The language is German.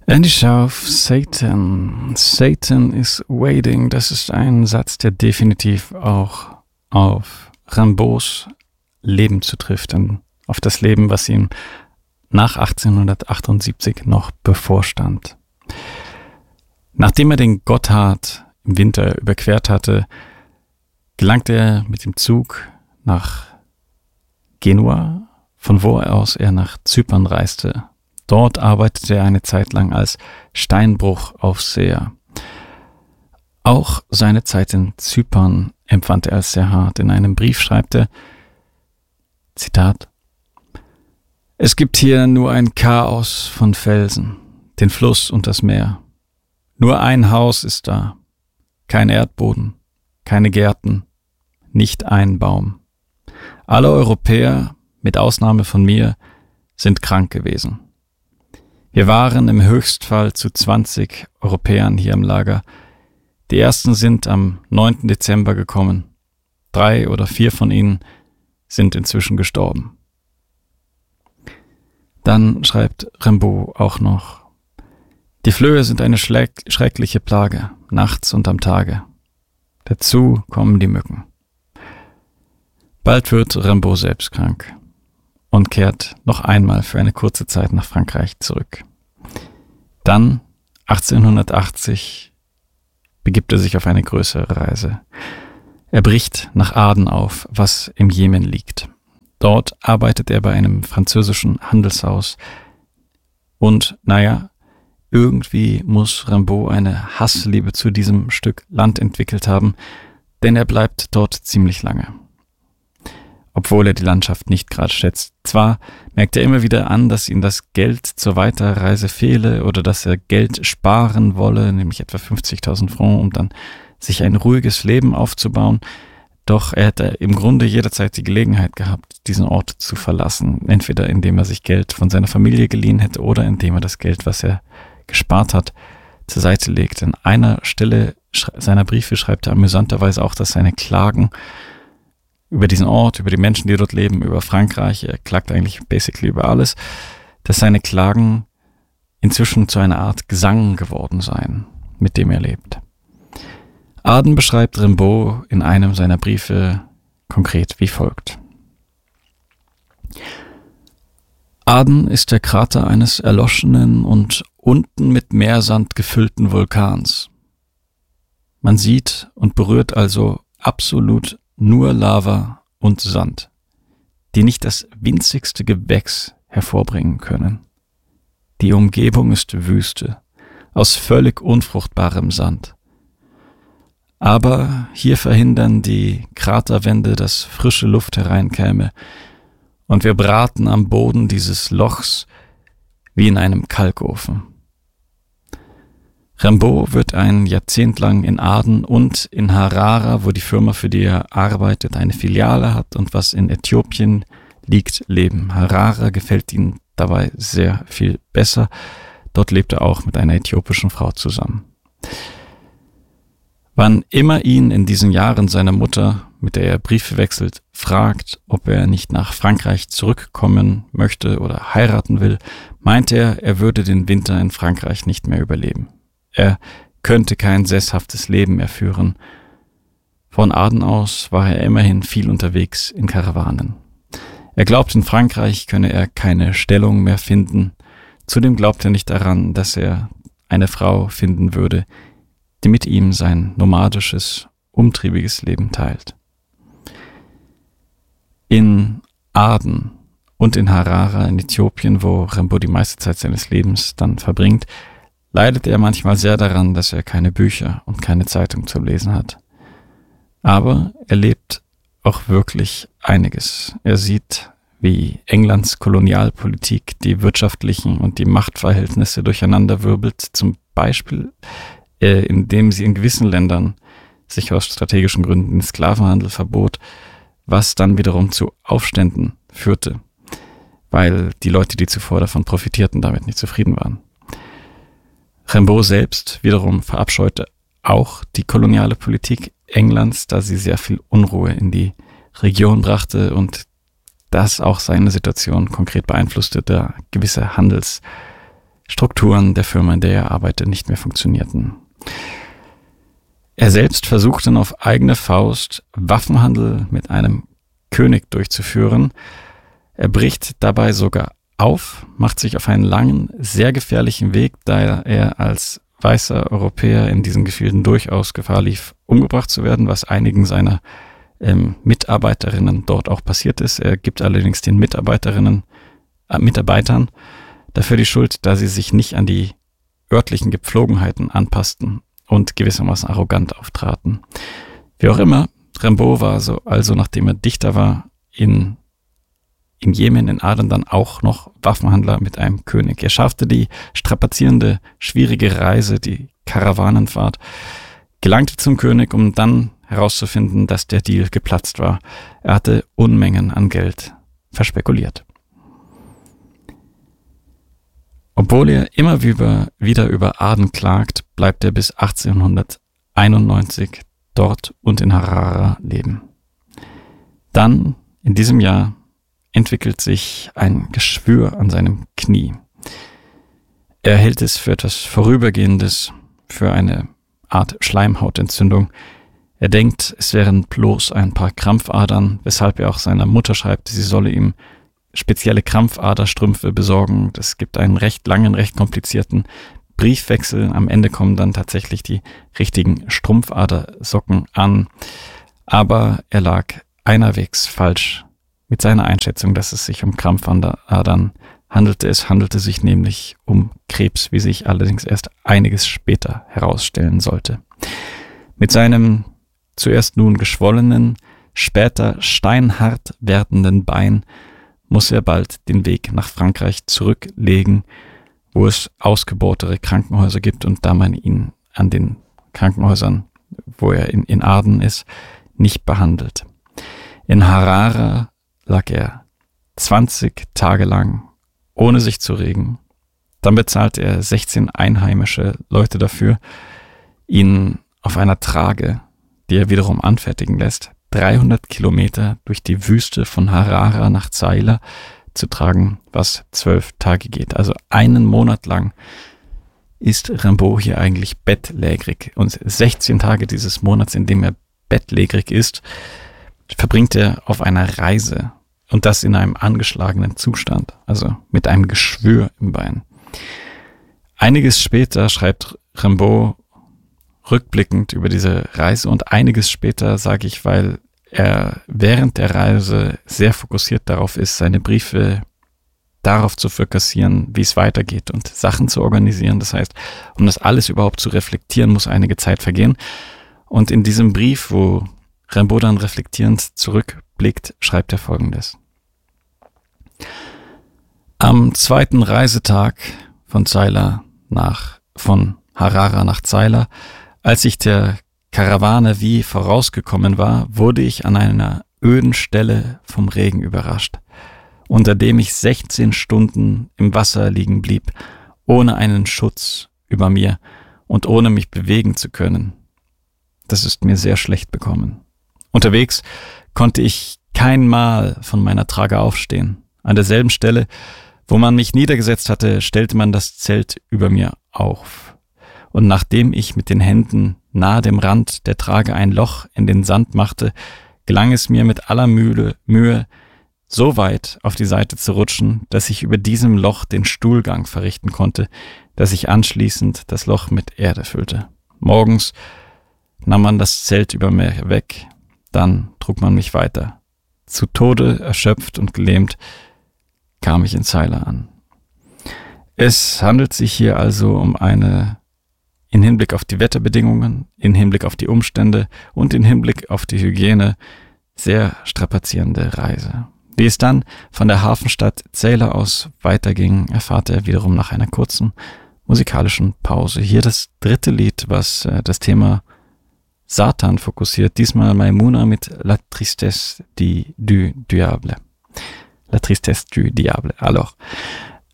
Andy Schauf, Satan. Satan is waiting. Das ist ein Satz, der definitiv auch auf Rimbaud's Leben zutrifft, auf das Leben, was ihm nach 1878 noch bevorstand. Nachdem er den Gotthard im Winter überquert hatte, gelangte er mit dem Zug nach Genua, von wo aus er nach Zypern reiste. Dort arbeitete er eine Zeit lang als Steinbruchaufseher. Auch seine Zeit in Zypern empfand er als sehr hart. In einem Brief schreibt er, Zitat, Es gibt hier nur ein Chaos von Felsen, den Fluss und das Meer. Nur ein Haus ist da, kein Erdboden, keine Gärten, nicht ein Baum. Alle Europäer, mit Ausnahme von mir, sind krank gewesen. Wir waren im Höchstfall zu 20 Europäern hier im Lager. Die ersten sind am 9. Dezember gekommen. 3 oder 4 von ihnen sind inzwischen gestorben. Dann schreibt Rimbaud auch noch, die Flöhe sind eine schreckliche Plage, nachts und am Tage. Dazu kommen die Mücken. Bald wird Rimbaud selbst krank und kehrt noch einmal für eine kurze Zeit nach Frankreich zurück. Dann, 1880, begibt er sich auf eine größere Reise. Er bricht nach Aden auf, was im Jemen liegt. Dort arbeitet er bei einem französischen Handelshaus und, irgendwie muss Rimbaud eine Hassliebe zu diesem Stück Land entwickelt haben, denn er bleibt dort ziemlich lange. Obwohl er die Landschaft nicht gerade schätzt. Zwar merkt er immer wieder an, dass ihm das Geld zur Weiterreise fehle oder dass er Geld sparen wolle, nämlich etwa 50.000 Francs, um dann sich ein ruhiges Leben aufzubauen. Doch er hätte im Grunde jederzeit die Gelegenheit gehabt, diesen Ort zu verlassen. Entweder indem er sich Geld von seiner Familie geliehen hätte oder indem er das Geld, was er gespart hat, zur Seite legt. An einer Stelle seiner Briefe schreibt er amüsanterweise auch, dass seine Klagen über diesen Ort, über die Menschen, die dort leben, über Frankreich, er klagt eigentlich basically über alles, dass seine Klagen inzwischen zu einer Art Gesang geworden seien, mit dem er lebt. Aden beschreibt Rimbaud in einem seiner Briefe konkret wie folgt. Aden ist der Krater eines erloschenen und unten mit Meersand gefüllten Vulkans. Man sieht und berührt also absolut nur Lava und Sand, die nicht das winzigste Gewächs hervorbringen können. Die Umgebung ist Wüste, aus völlig unfruchtbarem Sand. Aber hier verhindern die Kraterwände, dass frische Luft hereinkäme, und wir braten am Boden dieses Lochs wie in einem Kalkofen. Rimbaud wird ein Jahrzehnt lang in Aden und in Harara, wo die Firma, für die er arbeitet, eine Filiale hat und was in Äthiopien liegt, leben. Harara gefällt ihm dabei sehr viel besser. Dort lebt er auch mit einer äthiopischen Frau zusammen. Wann immer ihn in diesen Jahren seine Mutter, mit der er Briefe wechselt, fragt, ob er nicht nach Frankreich zurückkommen möchte oder heiraten will, meint er, er würde den Winter in Frankreich nicht mehr überleben. Er könnte kein sesshaftes Leben mehr führen. Von Aden aus war er immerhin viel unterwegs in Karawanen. Er glaubt, in Frankreich könne er keine Stellung mehr finden. Zudem glaubt er nicht daran, dass er eine Frau finden würde, die mit ihm sein nomadisches, umtriebiges Leben teilt. In Aden und in Harara in Äthiopien, wo Rimbaud die meiste Zeit seines Lebens dann verbringt, leidet er manchmal sehr daran, dass er keine Bücher und keine Zeitung zu lesen hat. Aber er lebt auch wirklich einiges. Er sieht, wie Englands Kolonialpolitik die wirtschaftlichen und die Machtverhältnisse durcheinanderwirbelt, zum Beispiel indem sie in gewissen Ländern sich aus strategischen Gründen den Sklavenhandel verbot, was dann wiederum zu Aufständen führte, weil die Leute, die zuvor davon profitierten, damit nicht zufrieden waren. Rimbaud selbst wiederum verabscheute auch die koloniale Politik Englands, da sie sehr viel Unruhe in die Region brachte und das auch seine Situation konkret beeinflusste, da gewisse Strukturen der Firma, in der er arbeitete, nicht mehr funktionierten. Er selbst versuchte dann auf eigene Faust Waffenhandel mit einem König durchzuführen. Er bricht dabei sogar auf, macht sich auf einen langen, sehr gefährlichen Weg, da er als weißer Europäer in diesen Gefilden durchaus Gefahr lief, umgebracht zu werden, was einigen seiner Mitarbeiterinnen dort auch passiert ist. Er gibt allerdings den Mitarbeitern dafür die Schuld, da sie sich nicht an die örtlichen Gepflogenheiten anpassten und gewissermaßen arrogant auftraten. Wie auch immer, Rimbaud war also nachdem er Dichter war, in Jemen, in Aden, dann auch noch Waffenhandler mit einem König. Er schaffte die strapazierende, schwierige Reise, die Karawanenfahrt, gelangte zum König, um dann herauszufinden, dass der Deal geplatzt war. Er hatte Unmengen an Geld verspekuliert. Obwohl er immer wieder über Aden klagt, bleibt er bis 1891 dort und in Harare leben. Dann, in diesem Jahr, entwickelt sich ein Geschwür an seinem Knie. Er hält es für etwas Vorübergehendes, für eine Art Schleimhautentzündung. Er denkt, es wären bloß ein paar Krampfadern, weshalb er auch seiner Mutter schreibt, sie solle ihm spezielle Krampfaderstrümpfe besorgen. Das gibt einen recht langen, recht komplizierten Briefwechsel. Am Ende kommen dann tatsächlich die richtigen Strumpfadersocken an. Aber er lag einerwegs falsch mit seiner Einschätzung, dass es sich um Krampfadern handelte. Es handelte sich nämlich um Krebs, wie sich allerdings erst einiges später herausstellen sollte. Mit seinem zuerst nun geschwollenen, später steinhart werdenden Bein muss er bald den Weg nach Frankreich zurücklegen, wo es ausgebohrtere Krankenhäuser gibt und da man ihn an den Krankenhäusern, wo er in Aden ist, nicht behandelt. In Harare lag er 20 Tage lang, ohne sich zu regen. Dann bezahlte er 16 einheimische Leute dafür, ihn auf einer Trage, die er wiederum anfertigen lässt, 300 Kilometer durch die Wüste von Harare nach Zeila zu tragen, was 12 Tage geht. Also einen Monat lang ist Rimbaud hier eigentlich bettlägerig. Und 16 Tage dieses Monats, in dem er bettlägerig ist, verbringt er auf einer Reise. Und das in einem angeschlagenen Zustand, also mit einem Geschwür im Bein. Einiges später schreibt Rimbaud rückblickend über diese Reise und einiges später sage ich, weil er während der Reise sehr fokussiert darauf ist, seine Briefe darauf zu fokussieren, wie es weitergeht und Sachen zu organisieren. Das heißt, um das alles überhaupt zu reflektieren, muss einige Zeit vergehen. Und in diesem Brief, wo Rimbaud dann reflektierend zurückblickt, schreibt er Folgendes. Am zweiten Reisetag von Harare nach Zeila, als ich der Karawane wie vorausgekommen war, wurde ich an einer öden Stelle vom Regen überrascht, unter dem ich 16 Stunden im Wasser liegen blieb, ohne einen Schutz über mir und ohne mich bewegen zu können. Das ist mir sehr schlecht bekommen. Unterwegs konnte ich kein Mal von meiner Trage aufstehen. An derselben Stelle, wo man mich niedergesetzt hatte, stellte man das Zelt über mir auf. Und nachdem ich mit den Händen nahe dem Rand der Trage ein Loch in den Sand machte, gelang es mir mit aller Mühe, so weit auf die Seite zu rutschen, dass ich über diesem Loch den Stuhlgang verrichten konnte, dass ich anschließend das Loch mit Erde füllte. Morgens nahm man das Zelt über mir weg, dann trug man mich weiter. Zu Tode erschöpft und gelähmt kam ich in Zeila an. Es handelt sich hier also um eine, in Hinblick auf die Wetterbedingungen, in Hinblick auf die Umstände und in Hinblick auf die Hygiene, sehr strapazierende Reise. Wie es dann von der Hafenstadt Zeila aus weiterging, erfahrt er wiederum nach einer kurzen musikalischen Pause. Hier das dritte Lied, was das Thema Satan fokussiert, diesmal Maimouna mit La Tristesse du Diable. La Tristesse du Diable. Alors,